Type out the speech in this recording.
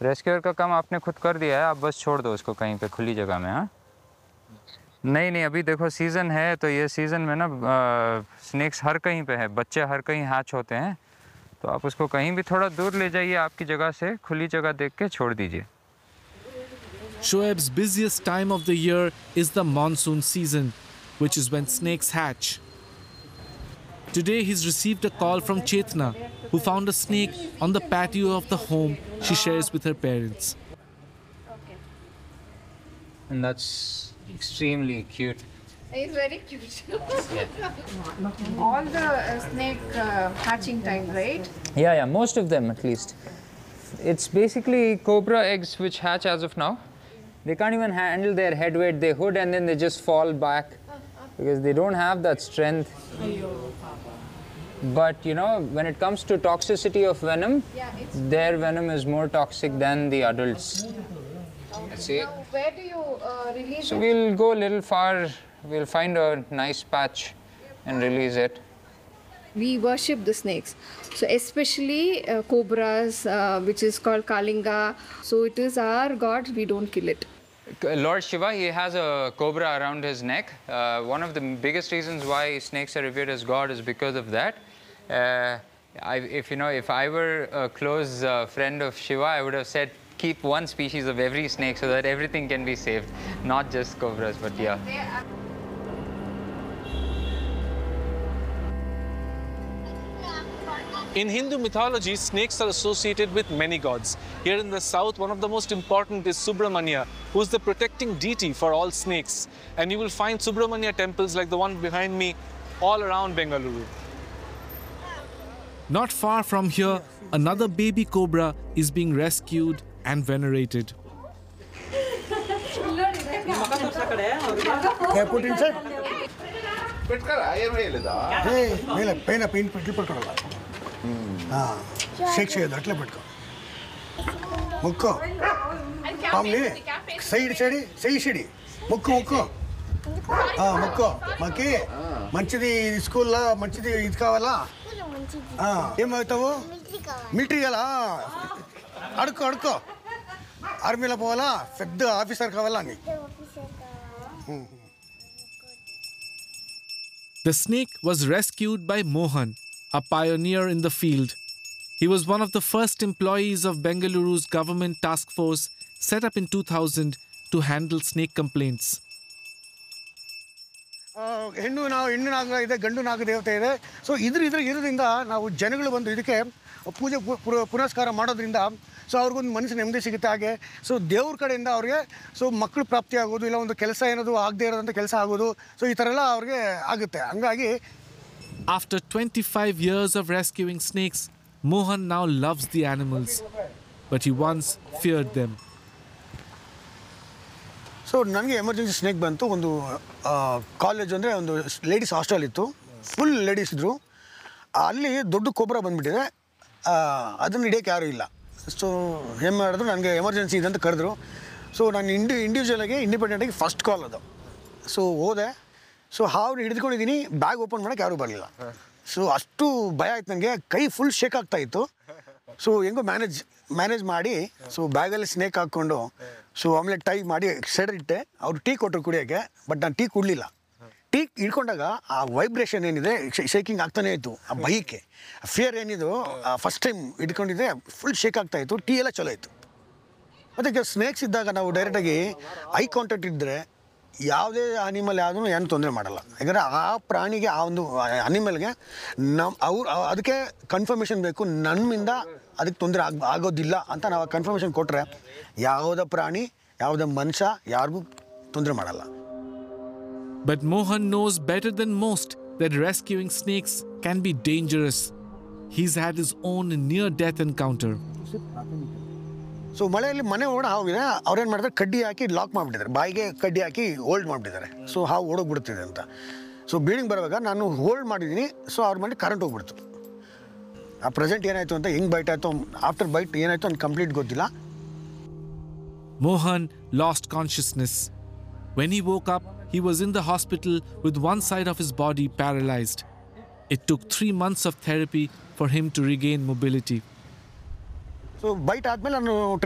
Rescuer का काम आपने खुद कर दिया है, आप बस छोड़ दो उसको कहीं पे खुली जगह में। हाँ नहीं नहीं, अभी देखो सीज़न है, तो ये सीज़न में ना स्नेक्स हर कहीं पे है, बच्चे हर कहीं हैच होते हैं, तो आप उसको कहीं भी थोड़ा दूर ले जाइए, आपकी जगह से खुली जगह देख के छोड़ दीजिए। Shoaib's busiest time of the year is the monsoon season, which is when snakes hatch. Today he's received a call from Chetna, who found a snake on the patio of the home she shares with her parents. And that's extremely cute. He's very cute. All the snake hatching time, right? Yeah, most of them at least. It's basically cobra eggs which hatch as of now. They can't even handle their head weight. They hood and then they just fall back because they don't have that strength. But you know, when it comes to toxicity of venom, their venom is more toxic than the adults. See? Now, where do you release So it? we'll go a little far. We'll find a nice patch and release it. We worship the snakes. So especially cobras, which is called Kalinga. So it is our god, we don't kill it. Lord Shiva, he has a cobra around his neck. One of the biggest reasons why snakes are revered as God is because of that. If I were a close friend of Shiva, I would have said keep one species of every snake so that everything can be saved, not just cobras, but yeah. In Hindu mythology, snakes are associated with many gods. Here in the south, one of the most important is Subramanya, who is the protecting deity for all snakes. And you will find Subramanya temples like the one behind me all around Bengaluru. Not far from here, another baby cobra is being rescued and venerated. Put inside. Shake అట్లా పెట్టుకో ముక్కో మామూలు side సైడి ముక్కు ముక్కో మాకి మంచిది స్కూల్లో మంచిది ఇది కావాలా ఏమవుతావు మిలిటరీ కదా అడుక్కో ఆర్మీలో పోవాలా పెద్ద ఆఫీసర్ కావాలా అని The snake was rescued by Mohan, a pioneer in the field. He was one of the first employees of Bengaluru's government task force set up in 2000 to handle snake complaints. ಹೆಣ್ಣು ನಾಗ ಇದೆ, ಗಂಡು ನಾಗ ದೇವತೆ ಇದೆ. So ಇದರಿಂದ ನಾವು ಜನಗಳು ಬಂದು ಇದಕ್ಕೆ ಪೂಜೆ ಪುನಸ್ಕಾರ ಮಾಡೋದ್ರಿಂದ ಸೊ ಅವ್ರಿಗೊಂದು ಮನಸ್ಸಿನ ನೆಮ್ಮದಿ ಸಿಗುತ್ತೆ. ಹಾಗೆ ಸೊ ದೇವ್ರ ಕಡೆಯಿಂದ ಅವ್ರಿಗೆ ಸೊ ಮಕ್ಕಳು ಪ್ರಾಪ್ತಿ ಆಗೋದು, ಇಲ್ಲ ಒಂದು ಕೆಲಸ ಏನದು ಆಗದೇ ಇರೋದಂಥ ಕೆಲಸ ಆಗೋದು, ಸೊ ಈ ಥರ ಎಲ್ಲ ಅವ್ರಿಗೆ ಆಗುತ್ತೆ. ಹಂಗಾಗಿ After 25 years of rescuing snakes, Mohan now loves the animals, but he once feared them. So ನನಗೆ ಎಮರ್ಜೆನ್ಸಿ ಸ್ನೇಕ್ ಬಂತು. ಒಂದು ಕಾಲೇಜ್ ಅಂದರೆ ಒಂದು ಲೇಡೀಸ್ ಹಾಸ್ಟೆಲ್ ಇತ್ತು, ಫುಲ್ ಲೇಡೀಸ್ ಇದ್ದರು. ಅಲ್ಲಿ ದೊಡ್ಡ ಕೊಬ್ರ ಬಂದುಬಿಟ್ಟಿದೆ, ಅದನ್ನು ಹಿಡಿಯೋಕ್ಕೆ ಯಾರೂ ಇಲ್ಲ. ಸೊ ಏನು ಮಾಡಿದ್ರು, ನನಗೆ ಎಮರ್ಜೆನ್ಸಿ ಇದೆ ಅಂತ ಕರೆದ್ರು. ಸೊ ನಾನು ಇಂಡಿವಿಜುವಲಾಗಿ ಇಂಡಿಪೆಂಡೆಂಟಾಗಿ ಫಸ್ಟ್ ಕಾಲ್ ಅದು. ಸೊ ಹೋದೆ. ಸೊ ಹಾವು ಹಿಡಿದುಕೊಂಡಿದ್ದೀನಿ, ಬ್ಯಾಗ್ ಓಪನ್ ಮಾಡೋಕ್ಕೆ ಯಾರೂ ಬರಲಿಲ್ಲ. ಸೊ ಅಷ್ಟು ಭಯ ಆಯ್ತು ನನಗೆ, ಕೈ ಫುಲ್ ಶೇಕ್ ಆಗ್ತಾಯಿತ್ತು. ಸೊ ಹೆಂಗೋ ಮ್ಯಾನೇಜ್ ಮಾಡಿ ಸೊ ಬ್ಯಾಗಲ್ಲಿ ಸ್ನೇಕ್ ಹಾಕ್ಕೊಂಡು ಸೊ ಆಮ್ಲೆಟ್ ಟೈ ಮಾಡಿ ಸೈಡ್ ಇಟ್ಟೆ. ಅವ್ರು ಟೀ ಕೊಟ್ಟರು ಕುಡಿಯೋಕ್ಕೆ, ಬಟ್ ನಾನು ಟೀ ಕುಡಲಿಲ್ಲ. ಟೀ ಹಿಡ್ಕೊಂಡಾಗ ಆ ವೈಬ್ರೇಷನ್ ಏನಿದೆ, ಶೇಕಿಂಗ್ ಆಗ್ತಾನೇ ಇತ್ತು. ಆ ಭಯಕ್ಕೆ ಫಿಯರ್ ಏನಿದು, ಫಸ್ಟ್ ಟೈಮ್ ಹಿಡ್ಕೊಂಡಿದ್ದೆ, ಫುಲ್ ಶೇಕ್ ಆಗ್ತಾಯಿತ್ತು. ಟೀ ಎಲ್ಲ ಚಲೋ ಇತ್ತು. ಮತ್ತು ಸ್ನೇಕ್ಸ್ ಇದ್ದಾಗ ನಾವು ಡೈರೆಕ್ಟಾಗಿ ಐ ಕಾಂಟ್ಯಾಕ್ಟ್ ಇದ್ದರೆ ಯಾವುದೇ ಅನಿಮಲ್ ಯಾವುದೂ ಏನು ತೊಂದರೆ ಮಾಡಲ್ಲ. ಯಾಕಂದರೆ ಆ ಪ್ರಾಣಿಗೆ, ಆ ಒಂದು ಅನಿಮಲ್ಗೆ ಅದಕ್ಕೆ ಕನ್ಫರ್ಮೇಷನ್ ಬೇಕು, ನಮ್ಮಿಂದ ಅದಕ್ಕೆ ತೊಂದರೆ ಆಗೋದಿಲ್ಲ ಅಂತ ನಾವು ಕನ್ಫರ್ಮೇಷನ್ ಕೊಟ್ಟರೆ ಯಾವುದೇ ಪ್ರಾಣಿ, ಯಾವುದೇ ಮನುಷ್ಯ ಯಾರಿಗೂ ತೊಂದರೆ ಮಾಡಲ್ಲ. But Mohan knows better than most that rescuing snakes can be dangerous. He's had his own near-death encounter. So ಮಳೆಯಲ್ಲಿ ಮನೆ ಓಡ ಹಾವಿದೆ, ಅವ್ರೇನು ಮಾಡ್ತಾರೆ, ಕಡ್ಡಿ ಹಾಕಿ ಲಾಕ್ ಮಾಡಿಬಿಟ್ಟಿದ್ದಾರೆ, ಬಾಯಿಗೆ ಕಡ್ಡಿ ಹಾಕಿ ಹೋಲ್ಡ್ ಮಾಡಿಬಿಟ್ಟಿದ್ದಾರೆ. ಸೊ ಹಾವು ಓಡೋಗ್ಬಿಡ್ತಿದೆ ಅಂತ. ಸೊ ಬಿಲ್ಡಿಂಗ್ ಬರುವಾಗ ನಾನು ಹೋಲ್ಡ್ ಮಾಡಿದ್ದೀನಿ. ಸೊ ಅವ್ರ ಮನೆ ಕರೆಂಟ್ ಹೋಗ್ಬಿಡ್ತು. ಆ ಪ್ರೆಸೆಂಟ್ ಏನಾಯಿತು ಅಂತ, ಹೆಂಗೆ ಬೈಟ್ ಆಯಿತು, ಆಫ್ಟರ್ ಬೈಟ್ ಏನಾಯಿತು ಅಂತ ಕಂಪ್ಲೀಟ್ ಗೊತ್ತಿಲ್ಲ. Mohan lost consciousness. When he woke up, he was in the hospital with one side of his body paralyzed. It took 3 months of therapy for him to regain mobility. So byte ಆದಮೇಲೆ ನಾನು